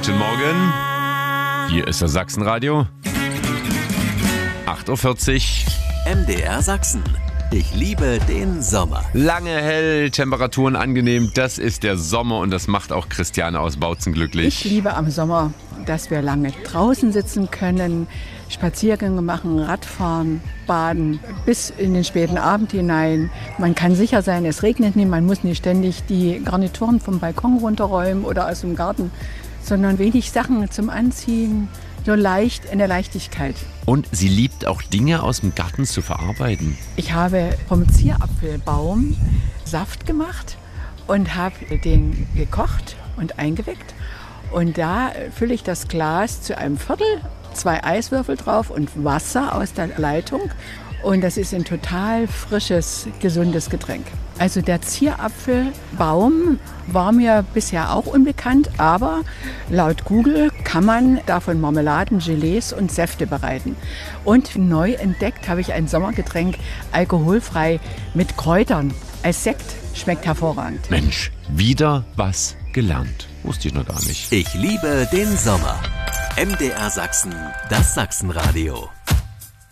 Guten Morgen. Hier ist das Sachsenradio. 8:40 Uhr. MDR Sachsen. Ich liebe den Sommer. Lange hell, Temperaturen angenehm. Das ist der Sommer und das macht auch Christiane aus Bautzen glücklich. Ich liebe am Sommer, dass wir lange draußen sitzen können, Spaziergänge machen, Radfahren, baden, bis in den späten Abend hinein. Man kann sicher sein, es regnet nicht, man muss nicht ständig die Garnituren vom Balkon runterräumen oder aus dem Garten, sondern wenig Sachen zum Anziehen, so leicht, in der Leichtigkeit. Und sie liebt auch Dinge aus dem Garten zu verarbeiten. Ich habe vom Zierapfelbaum Saft gemacht und habe den gekocht und eingeweckt. Und da fülle ich das Glas zu einem Viertel, 2 Eiswürfel drauf und Wasser aus der Leitung. Und das ist ein total frisches, gesundes Getränk. Also der Zierapfelbaum war mir bisher auch unbekannt, aber laut Google kann man davon Marmeladen, Gelees und Säfte bereiten. Und neu entdeckt habe ich ein Sommergetränk, alkoholfrei mit Kräutern. Als Sekt schmeckt hervorragend. Mensch, wieder was gelernt. Wusste ich noch gar nicht. Ich liebe den Sommer. MDR Sachsen, das Sachsenradio.